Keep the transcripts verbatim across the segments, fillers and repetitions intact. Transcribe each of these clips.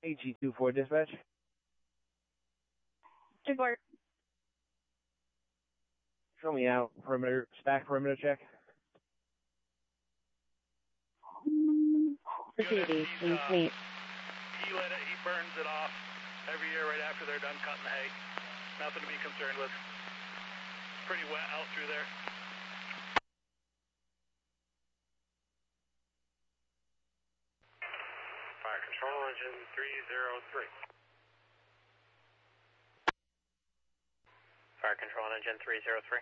A G two four dispatch. Report. Show me out. Perimeter, stack perimeter check. Proceeding. Please wait. He let it, he burns it off every year right after they're done cutting the hay. Nothing to be concerned with. Pretty wet out through there. Fire control engine three zero three. Fire control engine three zero three.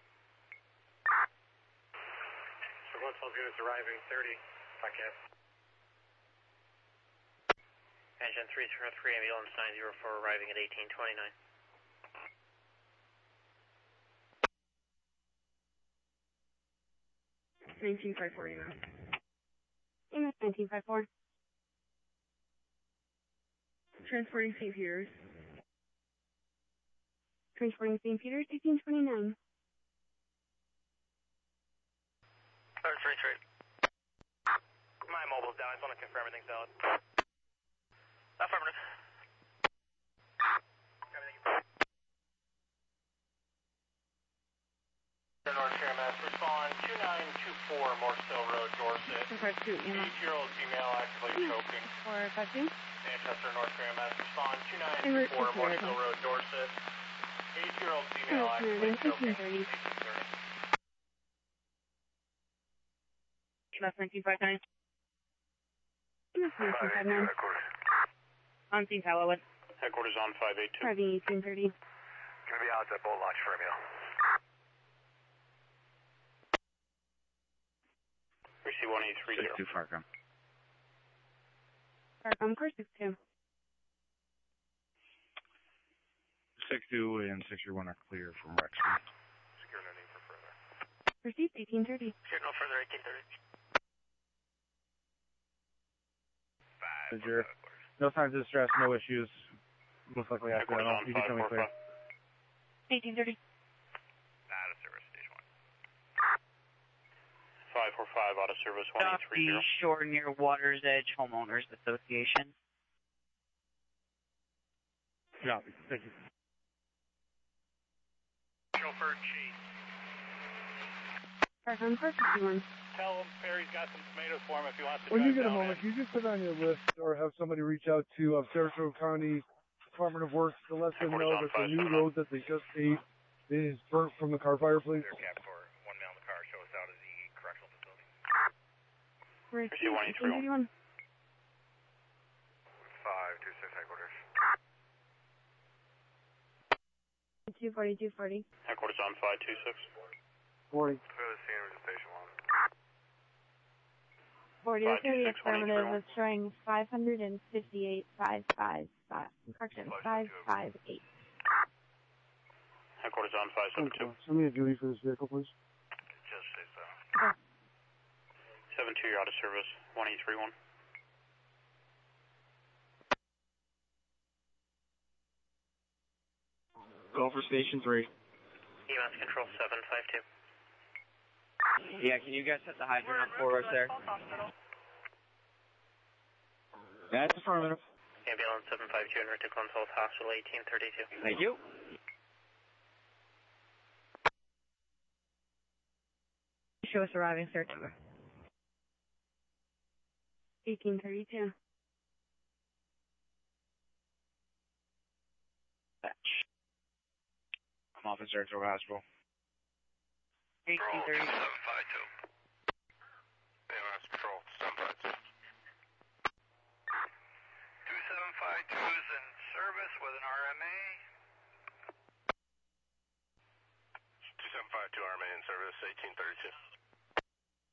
So one twelve units arriving thirty, podcast. Engine three zero three, ambulance nine zero four arriving at eighteen twenty-nine. nineteen five four, you know. Amos nineteen five four. Transporting Saint Peters. Transporting Saint Peters, eighteen twenty-nine. Third three three. My mobile's down, I just want to confirm everything's valid. Affirmative. North Carolina, respond two nine two four Morrisville Road, Dorset. two five two, Amos. Eight-year-old female actively choking. four five two. Manchester, North Carolina, respond two nine two four Morrisville Road, Dorset. Eight-year-old female actively choking. eighteen thirty. Amos nineteen five nine. Amos nineteen five nine. On scene, Palawan. Headquarters on five eight two. Driving eighteen thirty. Gonna be out at boat launch for a meal. Receive one eight three zero. six two Farcom. Farcom, car six two. six two and six three one are clear from Rexford. Secure, no need for further. Received eighteen thirty. Secure, no further, eighteen thirty. Five. Zero. No signs of distress, no issues. Most likely accidental. You can tell me clear. eighteen thirty. Out of service, stage one. five four five, out of service, one eight three zero. Off the shore near Water's Edge Homeowners Association. Yeah, thank you. Chauffeur Chase. Farcom, car fifty-one. Tell him Perry's got some tomatoes for him if he wants to When you drive get a down moment, in. can you just put on your list or have somebody reach out to uh, Sarasota County Department of Works to let them know that the new road that they just paved is burnt from the car fire, please? Clear cap for one male in the car, show us out of the correctional facility. Received one eight three one. eighteen thirty-one. five two six, headquarters. two forty, two forty. Headquarters on five two six. forty. Clear the scene of the station one. forty, Five, okay, two, the six, one, eight, three, affirmative one. is showing five fifty-eight, five five five. Correction, five five eight. Headquarters on five seven two. Send me a duty for this vehicle, please. Just say so. Okay. seven two, you're out of service, one eight three one. Go for station three. E M S control seven five two. Yeah, can you guys set the hydrant up for us there? That's affirmative. Ambulance seven five two, en route to Glens Falls Hospital, eighteen thirty-two. Thank you. Show us arriving, sir. eighteen thirty-two. I'm off at Sarasota Hospital. eighteen thirty. seven five two. E M S control seven five two. two seven five two is in service with an R M A. two seven five two R M A in service, eighteen thirty-two.